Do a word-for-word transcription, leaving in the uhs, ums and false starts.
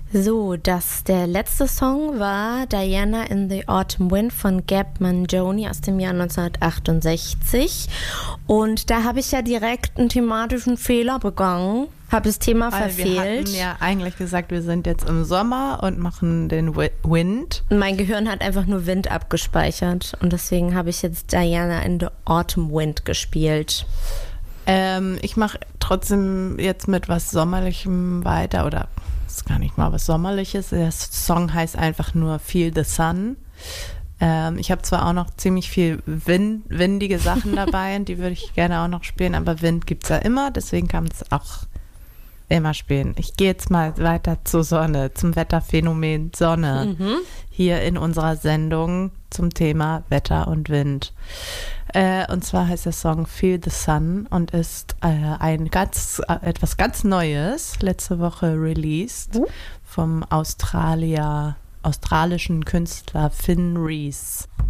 So, das, der letzte Song war Diana in the Autumn Wind von Gab Mangione aus dem Jahr neunzehnhundertachtundsechzig. Und da habe ich ja direkt einen thematischen Fehler begangen, habe das Thema Weil verfehlt. Wir hatten ja eigentlich gesagt, wir sind jetzt im Sommer und machen den Wi- Wind. Mein Gehirn hat einfach nur Wind abgespeichert und deswegen habe ich jetzt Diana in the Autumn Wind gespielt. Ähm, ich mache trotzdem jetzt mit was Sommerlichem weiter oder ist gar nicht mal was Sommerliches. Der Song heißt einfach nur Feel the Sun. Ähm, ich habe zwar auch noch ziemlich viel Wind, windige Sachen dabei und die würde ich gerne auch noch spielen, aber Wind gibt es ja immer, deswegen kann man es auch immer spielen. Ich gehe jetzt mal weiter zur Sonne, zum Wetterphänomen Sonne, Mhm. hier in unserer Sendung zum Thema Wetter und Wind. Äh, und zwar heißt der Song Feel the Sun und ist äh, ein ganz, äh, etwas ganz Neues, letzte Woche released Mhm. vom Australier, australischen Künstler Finn Rees.